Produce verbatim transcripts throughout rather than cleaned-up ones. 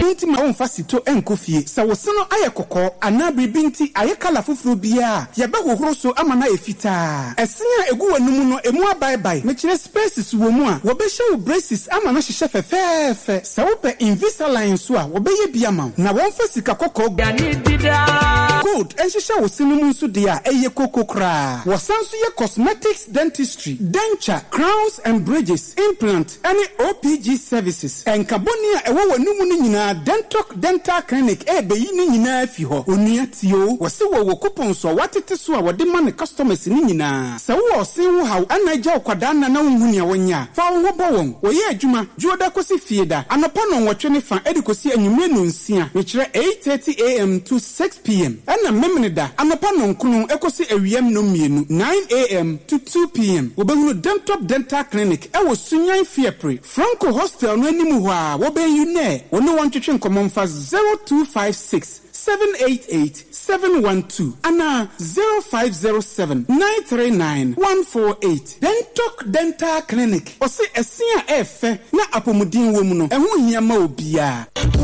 Ɛnunti ma wonfa sito enkofie. Sa wosono aye kokɔ ana bibinti aye kala fufuru bia. Yebe hohoro so ama na efita. Ɛsenya egu wanumu no emu abai bai. Mechire spaces wo mu a, wobɛhye wo braces ama na hyehyɛ fɛfɛɛfɛ. Sa wopɛ Invisalign so a, wobɛyɛ bia ma. Na wonfa sika kokɔ Good, enhyehyɛ wo sinu mu nso dia eye kokokra. Wasanso ye cosmetics dentistry, denture, crowns and bridges, implant, any O P G services. Enkabonia ewo wanumu ni nyina Dentalk Dental Clinic e beyi ni nyina afi ho. Onua tio, wose wo wo coupon so watete so a wode ma ne customers ni nyina. Sa wo osin wo haw anaja okwada na na wonhu ne wonya. Fa wo bo won, wo ye adwuma, juoda kosi fieda. Anopa no nwotwe ne fa edikosi anwumre no nsia. We kire eight thirty a m to six p m Ana memene da, anopa no nkunu ekosi awiem no mienu nine a m to two p m Wobehunu Dentalk Dental Clinic e wo Sunyan Fiepre. Franco Hostel no animu ho a wobeyu ne. Ono wantwetwe nkomom fa zero two five six seven eight eight seven one two Ana zero five zero seven nine three nine one four eight. Dentalk Dental Clinic. Ose esia efe na apomudin wo mu no. Eho hia ma obia.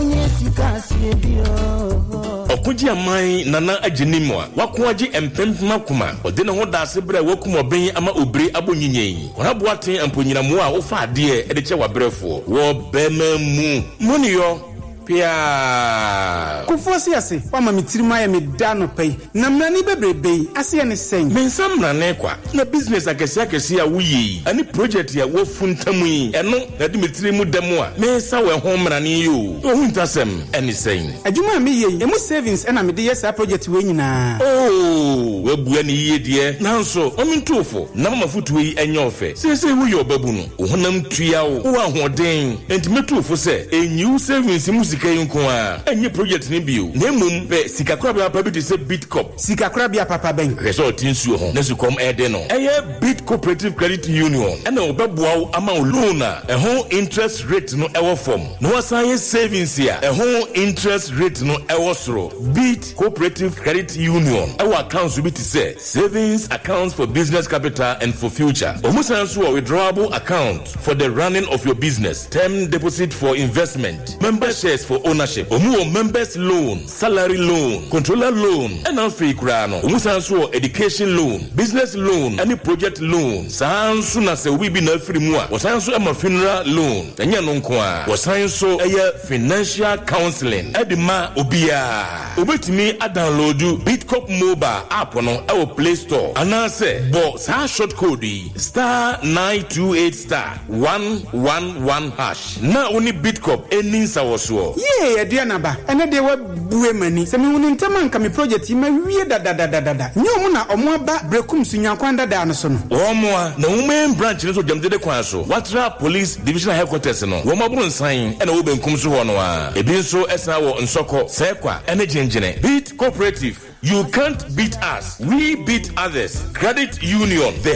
Okuji amai nana ajenimwa wakuaji empempema kuma ode ne ho daase bra wakum oben ama obre abonyinyen orabu aten amponyina mu a ofa ade e de che wabrefo wo bema mu muniyo pia kufosi ase wa mamitiri ya me dano pay na mrani bebrebe ase ne sen mensa mrane kwa na business akesi akesi a wuyi ani project ya wo funtamu yi eno na de mitiri mu demo a mensa we ho mrane yo wo huntasem eni sen adwuma me ye emu savings ena me de yes project we nyina oh we bua ni ye de nanso omintofo na mafutu yi enye ofe sese wu yo babu no honam tua wo wo ahoden entimetofo se enyu savings mu sika yinkoa enye project ni bio na emum be sika korabia papa bi de se Bitcop sika korabia papa ben resort insuo ho na sukom ede no eye Bit Cooperative Credit Union ena obeboa wo ama loan a eho interest rate no ewo form no wasan savings ya eho interest rate no ewo soro. Bit Cooperative Credit Union ewo accounts bi ti say savings accounts for business capital and for future omusan so withdrawable account for the running of your business, term deposit for investment, member shares for ownership, omu members loan, salary loan, controller loan, and alfi krano omusan so education loan, business loan, any project loan. Sanso na se we be na free mu a wasan so ama funeral loan enya no nko a wasan so eye financial counseling edima obia obetimi a download Bitcop mobile app no e Play Store ana se bo sa short code star nine two eight star one one one hash na oni Bitcop eni sawoso ye aduana ba ene de wa buwe mani se me hunu ntama nka me project ma wie da da da da da nyomu na omo ba brekum sunyankwanda da no so no omo a na women branch no so jamde kwa so Watra Police Divisional Headquarters no wo maburu nsan ena wo benkum so ho no a ebi nso esa wo nsoko sekwa ene genjene Bit Cooperative. You can't beat us, we beat others. Credit Union, the